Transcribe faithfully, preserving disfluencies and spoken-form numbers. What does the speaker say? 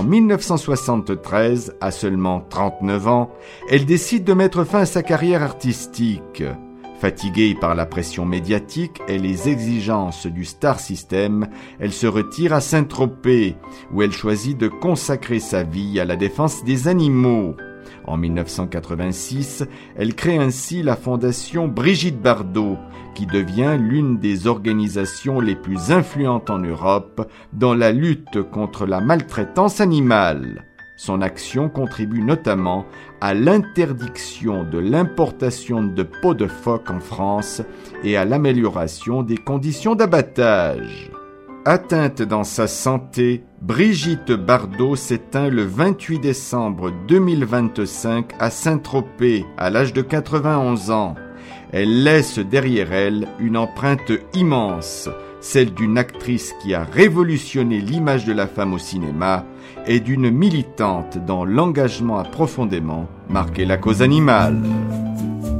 mille neuf cent soixante-treize, à seulement trente-neuf ans, elle décide de mettre fin à sa carrière artistique. Fatiguée par la pression médiatique et les exigences du star system, elle se retire à Saint-Tropez, où elle choisit de consacrer sa vie à la défense des animaux. En mille neuf cent quatre-vingt-six, elle crée ainsi la fondation Brigitte Bardot, qui devient l'une des organisations les plus influentes en Europe dans la lutte contre la maltraitance animale. Son action contribue notamment à l'interdiction de l'importation de peaux de phoque en France et à l'amélioration des conditions d'abattage. Atteinte dans sa santé, Brigitte Bardot s'éteint le vingt-huit décembre deux mille vingt-cinq à Saint-Tropez, à l'âge de quatre-vingt-onze ans. Elle laisse derrière elle une empreinte immense, celle d'une actrice qui a révolutionné l'image de la femme au cinéma et d'une militante dont l'engagement a profondément marqué la cause animale.